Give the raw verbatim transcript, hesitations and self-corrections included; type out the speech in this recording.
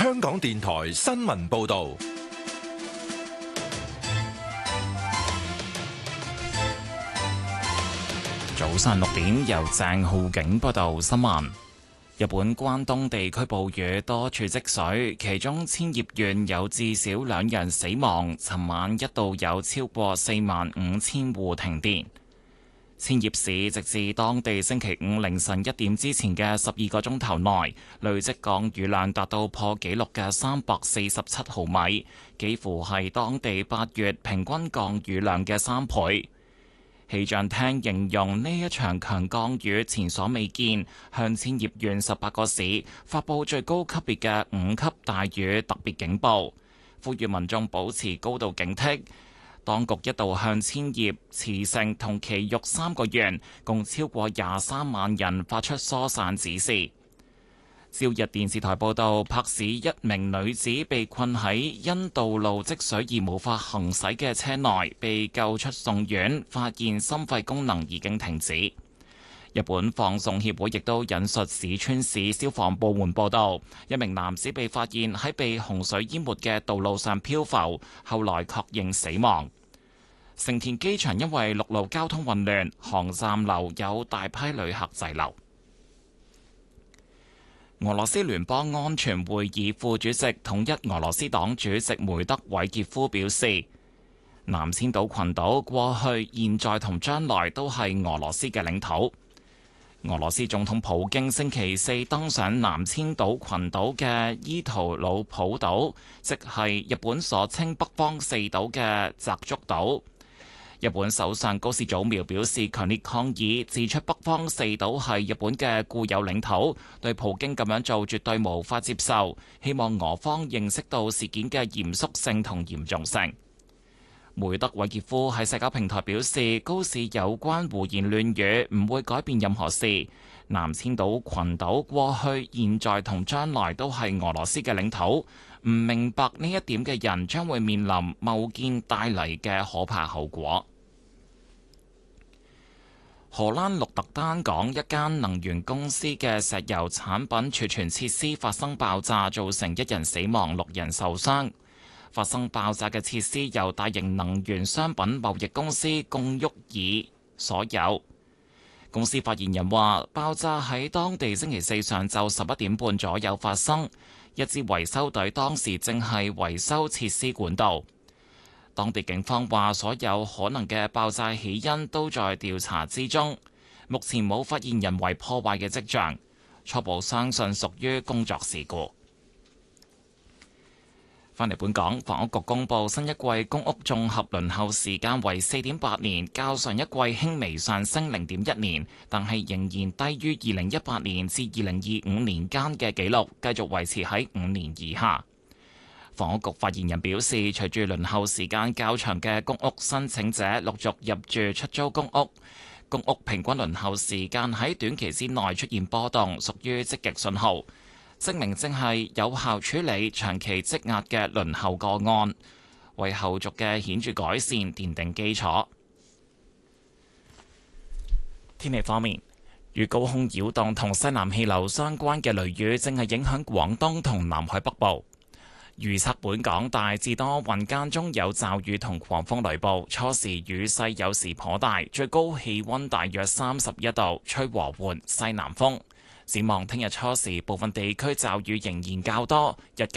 香港電台新聞報道。 早上六點，由鄭浩景報道新聞。日本關東地區暴雨多處積水，其中千葉縣有至少兩人死亡。尋晚一度有超過四萬五千戶停電。千葉市直至當地星期五凌晨一點之前嘅十二個鐘頭內，累積降雨量達到破紀錄嘅三百四十七毫米，幾乎係當地八月平均降雨量嘅三倍。氣象廳形容呢一場強降雨前所未見，向千葉縣十八個市發佈最高級別嘅五級大雨特別警報，呼籲民眾保持高度警惕。當局一度向千葉、茨城同埼玉三個縣共超過廿三萬人發出疏散指示。朝日電視台報道，柏市一名女子被困喺因道路積水而無法行駛嘅車內，被救出送院，發現心肺功能已經停止。日本放送協會亦都引述市川市消防部門報道，一名男子被發現喺被洪水淹沒嘅道路上漂浮，後來確認死亡。成田機場因為陸路交通混亂，航站樓有大批旅客滯留。俄羅斯聯邦安全會議副主席、統一俄羅斯黨主席梅德韋傑夫表示，南千島群島過去、現在同將來都係俄羅斯嘅領土。俄羅斯總統普京星期四登上南千島群島嘅伊圖魯普島，即係日本所稱北方四島嘅澤竹島。日本首相高市早苗表示強烈抗議，指出北方四島係日本嘅固有領土，對普京咁樣做絕對無法接受，希望俄方認識到事件嘅嚴肅性同嚴重性。梅德韋傑夫喺社交平台表示，高市有關胡言亂語唔會改變任何事，南千島群島過去、現在同將來都係俄羅斯嘅領土，唔明白呢一點嘅人將會面臨貿建帶嚟嘅可怕後果。荷蘭鹿特丹港一間能源公司嘅石油產品儲存設施發生爆炸，造成一人死亡、六人受傷。發生爆炸嘅設施由大型能源商品貿易公司貢沃爾所有。公司發言人話，爆炸喺當地星期四上晝十一點半左右發生，一支維修隊當時正係維修設施管道。當地警方話，所有可能嘅爆炸起因都在調查之中，目前冇發現人為破壞嘅跡象，初步相信屬於工作事故。返嚟本港，房屋局公布新一季公屋綜合輪候時間為四點八年，較上一季輕微上升零點一年，但係仍然低於二零一八年至二零二五年間嘅紀錄，繼續維持喺五年以下。房屋局發言人表示，隨住輪候時間較長嘅公屋申請者陸續入住出租公屋，公屋平均輪候時間喺短期之內出現波動，屬於積極信號，證明正係有效處理長期積壓嘅輪候個案，為後續嘅顯著改善奠定基礎。天氣方面，與高空擾動同西南氣流相關嘅雷雨正係影響廣東同南海北部。預測本港大致多雲，間中有驟雨同狂風雷暴，初時雨勢有時頗大，最高氣溫大約三十一度，吹和緩西南風。展望聽日初時部分地區驟雨仍然較多，日間